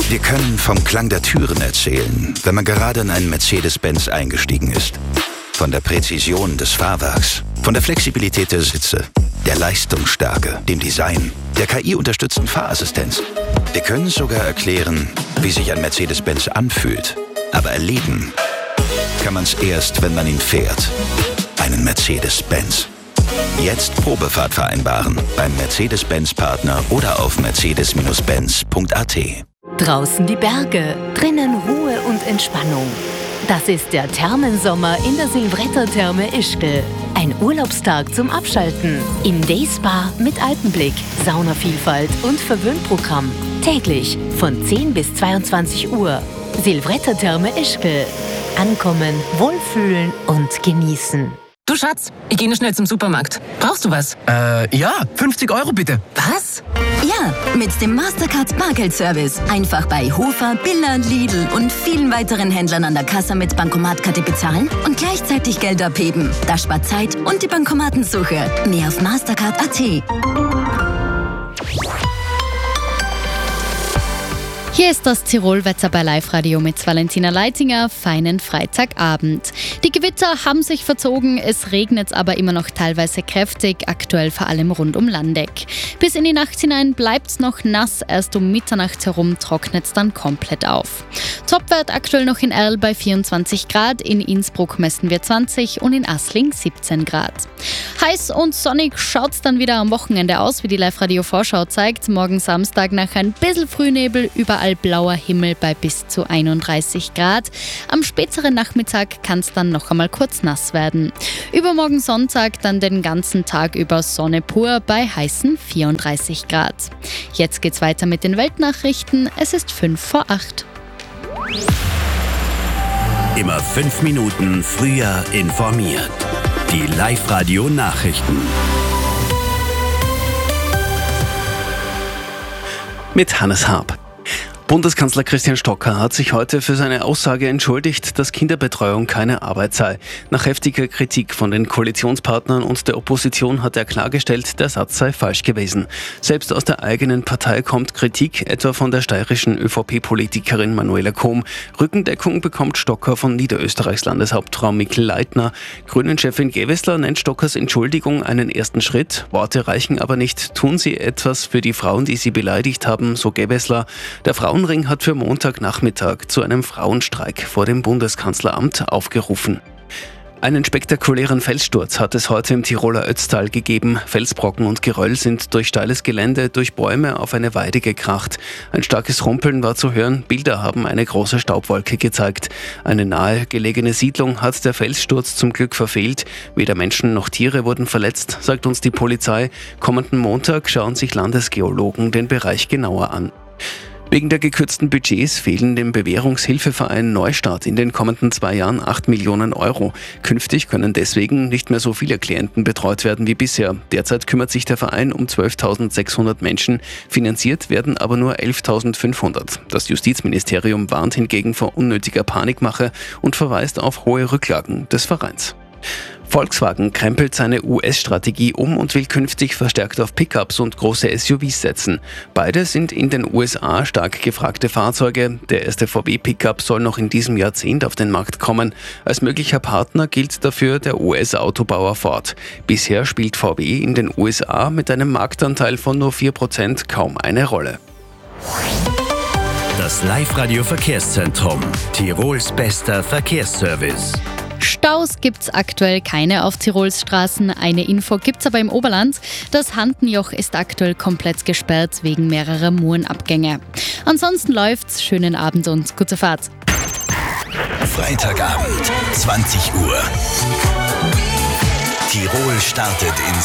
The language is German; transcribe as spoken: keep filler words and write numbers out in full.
Wir können vom Klang der Türen erzählen, wenn man gerade in einen Mercedes-Benz eingestiegen ist. Von der Präzision des Fahrwerks, von der Flexibilität der Sitze, der Leistungsstärke, dem Design, der K I-unterstützten Fahrassistenz. Wir können sogar erklären, wie sich ein Mercedes-Benz anfühlt. Aber erleben kann man es erst, wenn man ihn fährt. Einen Mercedes-Benz. Jetzt Probefahrt vereinbaren beim Mercedes-Benz-Partner oder auf mercedes Benz punkt a t. Draußen die Berge, drinnen Ruhe und Entspannung. Das ist der Thermensommer in der Silvretta-Therme Ischgl. Ein Urlaubstag zum Abschalten. Im Dayspa mit Alpenblick, Saunavielfalt und Verwöhnprogramm. Täglich von zehn bis zweiundzwanzig Uhr. Silvretta-Therme Ischgl. Ankommen, wohlfühlen und genießen. Du Schatz, ich gehe nur schnell zum Supermarkt. Brauchst du was? Äh, ja, fünfzig Euro bitte. Was? Ja, mit dem Mastercard Bargeldservice. Einfach bei Hofer, Billa, Lidl und vielen weiteren Händlern an der Kasse mit Bankomatkarte bezahlen und gleichzeitig Geld abheben. Das spart Zeit und die Bankomatensuche. Mehr auf mastercard punkt a t. Hier ist das Tirolwetter bei Live Radio mit Valentina Leitinger. Feinen Freitagabend. Die Gewitter haben sich verzogen, es regnet aber immer noch teilweise kräftig, aktuell vor allem rund um Landeck. Bis in die Nacht hinein bleibt es noch nass, erst um Mitternacht herum trocknet es dann komplett auf. Topwert aktuell noch in Erl bei vierundzwanzig Grad, in Innsbruck messen wir zwanzig und in Asling siebzehn Grad. Heiß und sonnig schaut es dann wieder am Wochenende aus, wie die Live Radio Vorschau zeigt. Morgen Samstag nach ein bisschen Frühnebel, überall blauer Himmel bei bis zu einunddreißig Grad. Am späteren Nachmittag kann es dann noch einmal kurz nass werden. Übermorgen Sonntag dann den ganzen Tag über Sonne pur bei heißen vierunddreißig Grad. Jetzt geht's weiter mit den Weltnachrichten. Es ist fünf vor acht. Immer fünf Minuten früher informiert. Die Live Radio Nachrichten. Mit Hannes Haab. Bundeskanzler Christian Stocker hat sich heute für seine Aussage entschuldigt, dass Kinderbetreuung keine Arbeit sei. Nach heftiger Kritik von den Koalitionspartnern und der Opposition hat er klargestellt, der Satz sei falsch gewesen. Selbst aus der eigenen Partei kommt Kritik, etwa von der steirischen ÖVP-Politikerin Manuela Kohm. Rückendeckung bekommt Stocker von Niederösterreichs Landeshauptfrau Mikl Leitner. Grünen-Chefin Gewessler nennt Stockers Entschuldigung einen ersten Schritt. Worte reichen aber nicht. Tun Sie etwas für die Frauen, die Sie beleidigt haben, so Gewessler. Der Frauen Frauenring hat für Montagnachmittag zu einem Frauenstreik vor dem Bundeskanzleramt aufgerufen. Einen spektakulären Felssturz hat es heute im Tiroler Ötztal gegeben. Felsbrocken und Geröll sind durch steiles Gelände, durch Bäume auf eine Weide gekracht. Ein starkes Rumpeln war zu hören, Bilder haben eine große Staubwolke gezeigt. Eine nahe gelegene Siedlung hat der Felssturz zum Glück verfehlt. Weder Menschen noch Tiere wurden verletzt, sagt uns die Polizei. Kommenden Montag schauen sich Landesgeologen den Bereich genauer an. Wegen der gekürzten Budgets fehlen dem Bewährungshilfeverein Neustart in den kommenden zwei Jahren acht Millionen Euro. Künftig können deswegen nicht mehr so viele Klienten betreut werden wie bisher. Derzeit kümmert sich der Verein um zwölftausendsechshundert Menschen, finanziert werden aber nur elftausendfünfhundert. Das Justizministerium warnt hingegen vor unnötiger Panikmache und verweist auf hohe Rücklagen des Vereins. Volkswagen krempelt seine U S-Strategie um und will künftig verstärkt auf Pickups und große S U Vs setzen. Beide sind in den U S A stark gefragte Fahrzeuge. Der erste V W-Pickup soll noch in diesem Jahrzehnt auf den Markt kommen. Als möglicher Partner gilt dafür der U S-Autobauer Ford. Bisher spielt V W in den U S A mit einem Marktanteil von nur vier Prozent kaum eine Rolle. Das Live Radio Verkehrszentrum. Tirols bester Verkehrsservice. Staus gibt's aktuell keine auf Tirols Straßen. Eine Info gibt's aber im Oberland. Das Handenjoch ist aktuell komplett gesperrt wegen mehrerer Murenabgänge. Ansonsten läuft's. Schönen Abend und gute Fahrt. Freitagabend, zwanzig Uhr. Tirol startet ins